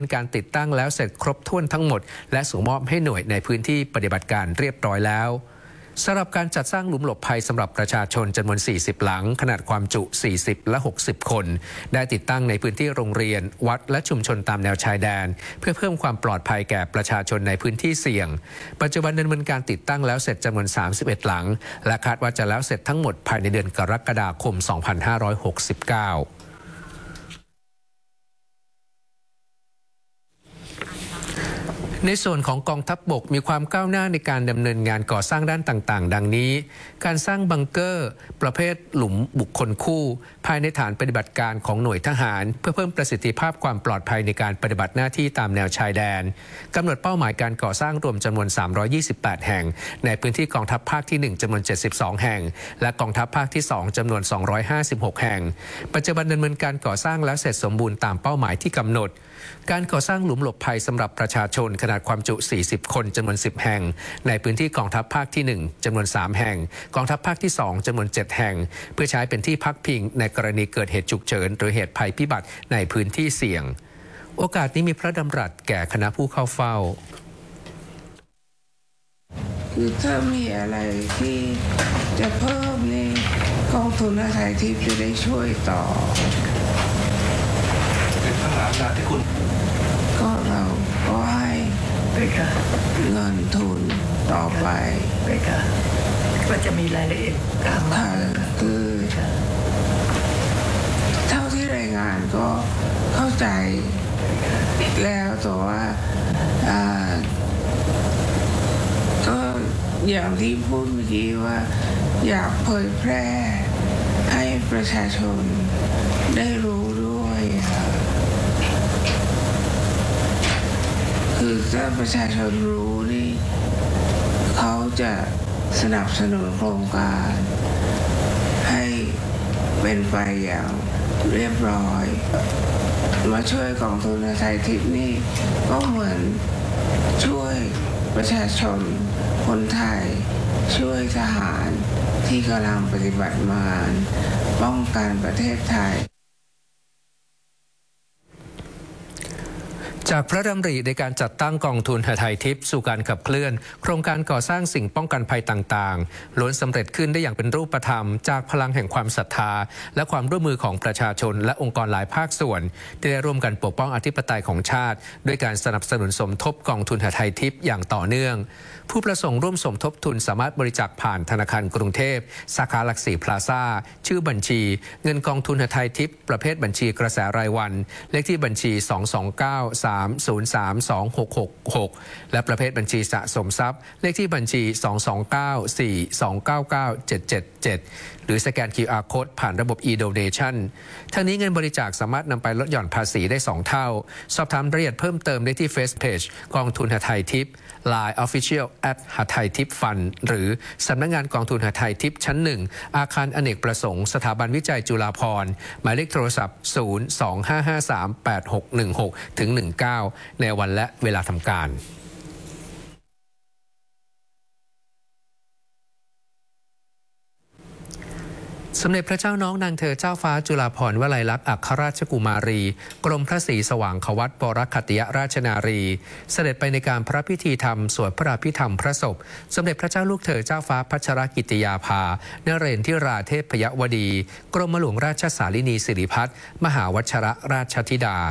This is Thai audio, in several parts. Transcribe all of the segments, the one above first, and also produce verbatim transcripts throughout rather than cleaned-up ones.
การติดตั้งแล้วเสร็จครบถ้วนทั้งหมดและส่งมอบให้หน่วยในพื้นที่ปฏิบัติการเรียบร้อยแล้วสำหรับการจัดสร้างหลุมหลบภัยสำหรับประชาชนจำนวนสี่สิบหลังขนาดความจุสี่สิบและหกสิบคนได้ติดตั้งในพื้นที่โรงเรียนวัดและชุมชนตามแนวชายแดนเพื่อเพิ่มความปลอดภัยแก่ประชาชนในพื้นที่เสี่ยงปัจจุบันดำเนินการติดตั้งแล้วเสร็จจำนวนสามสิบเอ็ดหลังและคาดว่าจะแล้วเสร็จทั้งหมดภายในเดือนกรกฎาคมสองพันห้าร้อยหกสิบเก้าในส่วนของกองทัพบกมีความก้าวหน้าในการดำเนินงานก่อสร้างด้านต่างๆดังนี้การสร้างบังเกอร์ประเภทหลุมบุคคลคู่ภายในฐานปฏิบัติการของหน่วยทหารเพื่อเพิ่มประสิทธิภาพความปลอดภัยในการปฏิบัติหน้าที่ตามแนวชายแดนกำหนดเป้าหมายการก่อสร้างรวมจำนวนสามร้อยยี่สิบแปดแห่งในพื้นที่กองทัพภาคที่หนึ่งจำนวนเจ็ดสิบสองแห่งและกองทัพภาคที่สองจำนวนสองร้อยห้าสิบหกแห่งปัจจุบันดำเนินการก่อสร้างแล้วเสร็จสมบูรณ์ตามเป้าหมายที่กำหนดการก่อสร้างหลุมหลบภัยสำหรับประชาชนขนาดความจุสี่สิบคนจำนวนสิบแห่งในพื้นที่กองทัพภาคที่หนึ่งจำนวนสามแห่งกองทัพภาคที่สองจำนวนเจ็ดแห่งเพื่อใช้เป็นที่พักพิงในกรณีเกิดเหตุฉุกเฉินหรือเหตุภัยพิบัติในพื้นที่เสี่ยงโอกาสนี้มีพระดำรัสแก่คณะผู้เข้าเฝ้าคือถ้ามีอะไรที่จะเพิ่มนี่กองทุนอาศัยทิพย์จะได้ช่วยต่อเป็นพระมหากษัตริย์ที่คุณก็เราก็ให้เงินทุนต่อไปก็จะมีรายละเอียดตามมาคือเท่าที่รายงานก็เข้าใจแล้วแต่ว่าก็อย่างที่พูดเมื่อกี้ว่าอยากเผยแพร่ให้ประชาชนได้รู้ด้วยคือถ้าประชาชนรู้นี่เขาจะสนับสนุนโครงการให้เป็นไปอย่างเรียบร้อยมาช่วยกองทุนอาศัยทิพย์นี่ก็เหมือนช่วยประชาชนคนไทยช่วยทหารที่กำลังปฏิบัติงานป้องกันประเทศไทยจากพระดำริในการจัดตั้งกองทุนหทัยทิพย์สู่การขับเคลื่อนโครงการก่อสร้างสิ่งป้องกันภัยต่างๆล้วนสำเร็จขึ้นได้อย่างเป็นรูปธรรมจากพลังแห่งความศรัทธาและความร่วมมือของประชาชนและองค์กรหลายภาคส่วนที่ได้ร่วมกันปกป้องอธิปไตยของชาติด้วยการสนับสนุนสมทบกองทุนหทัยทิพย์อย่างต่อเนื่องผู้ประสงค์ร่วมสมทบทุนสามารถบริจาคผ่านธนาคารกรุงเทพสาขาหลักสี่พลาซ่าชื่อบัญชีเงินกองทุนหทัยทิพย์ประเภทบัญชีกระแสรายวันเลขที่บัญชีสอง สอง เก้า สาม ศูนย์ สาม สอง หก หก หกและประเภทบัญชีสะสมทรัพย์เลขที่บัญชีสอง สอง เก้า สี่ สอง เก้า เก้า เจ็ด เจ็ด เจ็ดหรือสแกน คิว อาร์ Code ผ่านระบบ e-donation ทั้งนี้เงินบริจาคสามารถนำไปลดหย่อนภาษีได้สองเท่าสอบถามรายละเอียดเพิ่มเติมได้ที่ Facebook Page กองทุนหทัยทิพย์ ไลน์ Official แอท หทัยทิพย์ฟันหรือสำนักงานกองทุนหทัยทิพย์ชั้นหนึ่งอาคารอเนกประสงค์สถาบันวิจัยจุฬาภรณ์หมายเลขโทรศัพท์ศูนย์ สอง ห้า ห้า สาม แปด หก หนึ่ง หก ถึง หนึ่ง เก้าในวันและเวลาทำการสมเด็จพระเจ้าน้องนางเธอเจ้าฟ้าจุฬาภรณ์วลัยลักษณ์อัครราชกุมารีกรมพระศรีสว่างควัตรวรคัตติยราชนารีเสด็จไปในการพระพิธีธรรมสวดพระอภิธรรมพระศพสมเด็จพระเจ้าลูกเธอเจ้าฟ้าพัชรกิติยาภานเรนทิราเทพยวดีกรมหลวงราชสารินีสิริพัฒน์มหาวัชรราชธิดา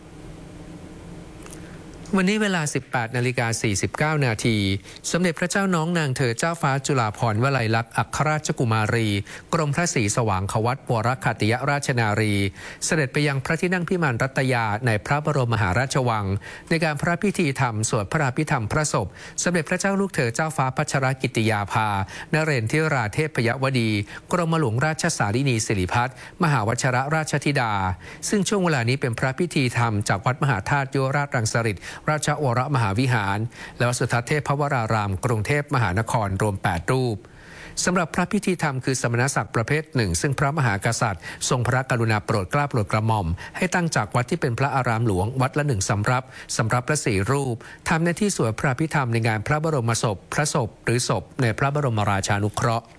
วันนี้เวลา สิบแปดนาฬิกาสี่สิบเก้านาทีสมเด็จพระเจ้าน้องนางเธอเจ้าฟ้าจุฬาภรณ์วลัยลักษณ์อัครราชกุมารีกรมพระศรีสว่างควัตรวรคัตติยราชนารีเสด็จไปยังพระที่นั่งพิมานรัตยาในพระบรมมหาราชวังในการพระพิธีธรรมสวดพระอภิธรรมพระศพสมเด็จพระเจ้าลูกเธอเจ้าฟ้าพัชรกิติยาภานเรนทิราเทพยวดีกรมหลวงราชสารินีสิริพัฒน์มหาวัชรราชธิดาซึ่งช่วงเวลานี้เป็นพระพิธีธรรมจากวัดมหาธาตุยุวราชรังสฤษฎ์ราชวรมหาวิหารและวัดสุทัศน์เทพวรารามกรุงเทพมหานครรวมแปดรูปสำหรับพระพิธีธรรมคือสมณศักดิ์ประเภทหนึ่งซึ่งพระมหากษัตริย์ทรงพระกรุณาโปรดเกล้าโปรดกระหม่อมให้ตั้งจากวัดที่เป็นพระอารามหลวงวัดละหนึ่งสำรับสำรับละสี่รูปทำหน้าที่สวดพระอภิธรรมในงานพระบรมศพพระศพหรือศพในพระบรมราชานุเคราะห์